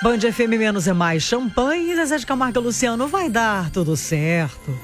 Band FM menos é mais, champanhe, Zezé de Camargo e Luciano, vai dar tudo certo.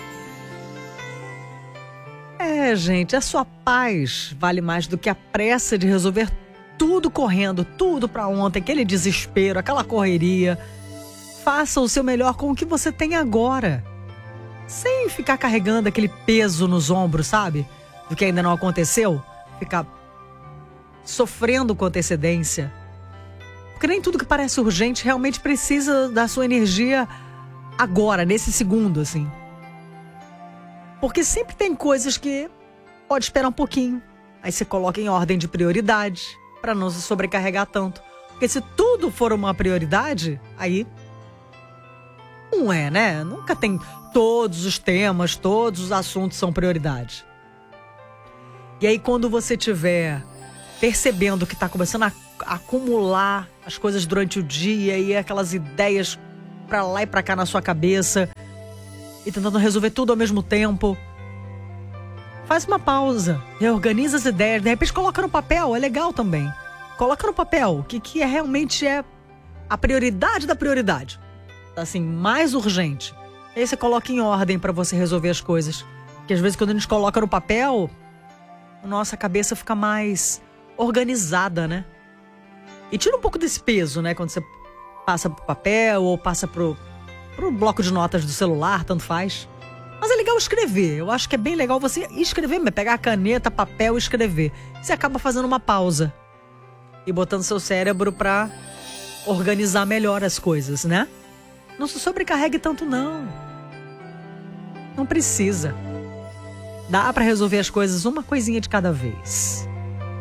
Gente, a sua paz vale mais do que a pressa de resolver tudo correndo, tudo pra ontem, aquele desespero, aquela correria. Faça o seu melhor com o que você tem agora, sem ficar carregando aquele peso nos ombros, sabe? Do que ainda não aconteceu, ficar sofrendo com antecedência. Porque nem tudo que parece urgente realmente precisa da sua energia agora, nesse segundo, assim. Porque sempre tem coisas que pode esperar um pouquinho. Aí você coloca em ordem de prioridade, para não se sobrecarregar tanto. Porque se tudo for uma prioridade, aí não é, né? Nunca tem todos os temas, todos os assuntos são prioridade. E aí quando você estiver percebendo que está começando a acumular as coisas durante o dia e aquelas ideias para lá e para cá na sua cabeça e tentando resolver tudo ao mesmo tempo, faz uma pausa, reorganiza as ideias, de repente coloca no papel, é legal também. Coloca no papel o que realmente é a prioridade da prioridade. Assim, mais urgente. Aí você coloca em ordem para você resolver as coisas. Porque às vezes quando a gente coloca no papel, a nossa cabeça fica mais organizada, né? E tira um pouco desse peso, né? Quando você passa pro papel ou passa pro bloco de notas do celular, tanto faz. Mas é legal escrever. Eu acho que é bem legal você escrever, pegar a caneta, papel e escrever. Você acaba fazendo uma pausa e botando seu cérebro pra organizar melhor as coisas, né? Não se sobrecarregue tanto, não. Não precisa. Dá pra resolver as coisas uma coisinha de cada vez.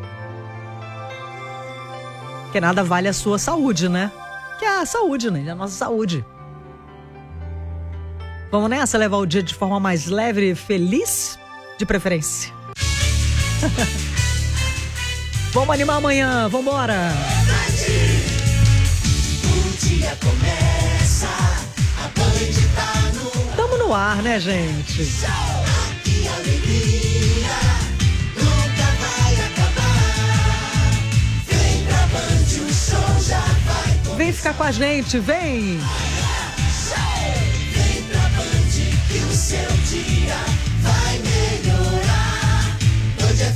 Porque nada vale a sua saúde, né? Que é a saúde, né? É a nossa saúde. Vamos nessa, levar o dia de forma mais leve e feliz, de preferência. Vamos animar amanhã, vambora! O dia começa, a Band tá no ar. Tamo no ar, né, gente? Que alegria, nunca vai acabar. Vem pra Band, o show já vai começar. Vem ficar com a gente, vem! Vem pra Band, que o seu dia vai melhorar. Band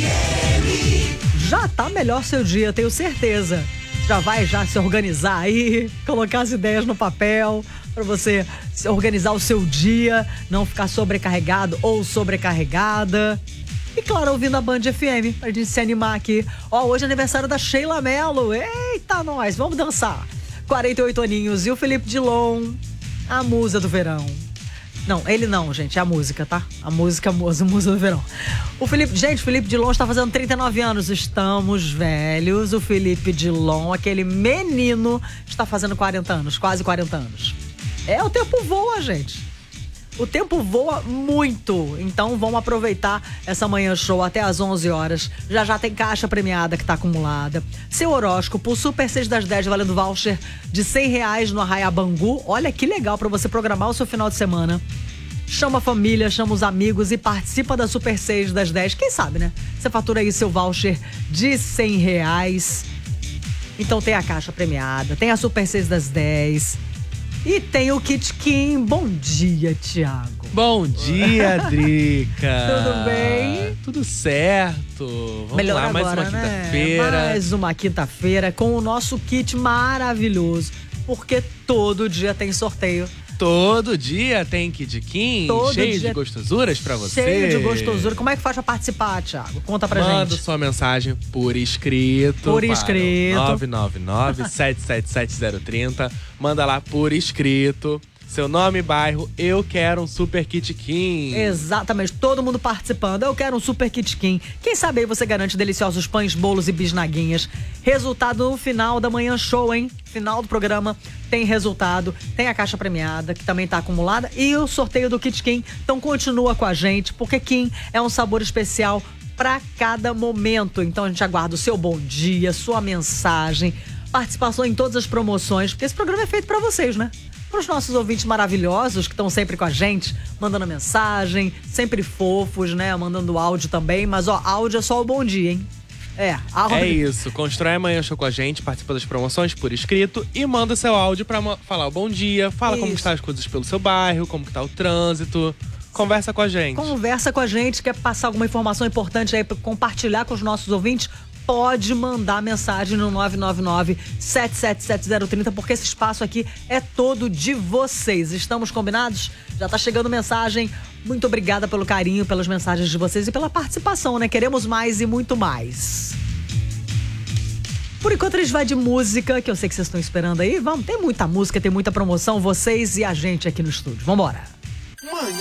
FM. Já tá melhor seu dia, tenho certeza. Já vai se organizar aí, colocar as ideias no papel para você organizar o seu dia, não ficar sobrecarregado ou sobrecarregada. E claro, ouvindo a Band FM, pra gente se animar aqui. Hoje é aniversário da Sheila Mello. Eita, nós, vamos dançar. 48 aninhos e o Felipe Dilon, a musa do verão. Não, ele não, gente, é a música, tá? A música, a musa do verão. O Felipe Dilon está fazendo 39 anos. Estamos velhos. O Felipe Dilon, aquele menino, está fazendo 40 anos, quase 40 anos. O tempo voa, gente. O tempo voa muito. Então vamos aproveitar essa manhã show até às 11 horas. Já tem caixa premiada que tá acumulada. Seu horóscopo, Super 6 das 10, valendo voucher de R$100 no Arraiá Bangu. Olha que legal pra você programar o seu final de semana. Chama a família, chama os amigos e participa da Super 6 das 10. Quem sabe, né? Você fatura aí seu voucher de R$100. Então tem a caixa premiada, tem a Super 6 das 10. E tem o Kit Kim. Bom dia, Thiago. Bom dia, Drica. Tudo bem? Tudo certo. Vamos Melhor lá, mais agora, uma né? quinta-feira. Mais uma quinta-feira com o nosso kit maravilhoso. Porque todo dia tem sorteio. Todo dia tem Kit Kim, cheio de gostosuras pra você. Cheio de gostosura. Como é que faz pra participar, Thiago? Conta pra gente. Manda sua mensagem por escrito. Por escrito. 999-777-030. Manda lá por escrito. Seu nome e bairro, eu quero um Super Kit Kim. Exatamente, todo mundo participando. Eu quero um Super Kit Kim. Quem sabe aí você garante deliciosos pães, bolos e bisnaguinhas. Resultado no final da manhã show, hein? Final do programa tem resultado. Tem a caixa premiada, que também tá acumulada. E o sorteio do Kit Kim. Então continua com a gente, porque Kim é um sabor especial pra cada momento. Então a gente aguarda o seu bom dia, sua mensagem, participação em todas as promoções. Porque esse programa é feito pra vocês, né? Para os nossos ouvintes maravilhosos que estão sempre com a gente, mandando mensagem, sempre fofos, né? Mandando áudio também. Mas, áudio é só o bom dia, hein? É isso. Constrói Amanhã Show com a gente, participa das promoções por escrito e manda seu áudio pra falar o bom dia, fala como estão as coisas pelo seu bairro, como que tá o trânsito. Conversa com a gente. Conversa com a gente, quer passar alguma informação importante aí pra compartilhar com os nossos ouvintes? Pode mandar mensagem no 999-777-030, porque esse espaço aqui é todo de vocês. Estamos combinados? Já tá chegando mensagem. Muito obrigada pelo carinho, pelas mensagens de vocês e pela participação, né? Queremos mais e muito mais. Por enquanto, eles vão de música, que eu sei que vocês estão esperando aí. Vamos, tem muita música, tem muita promoção, vocês e a gente aqui no estúdio. Vambora.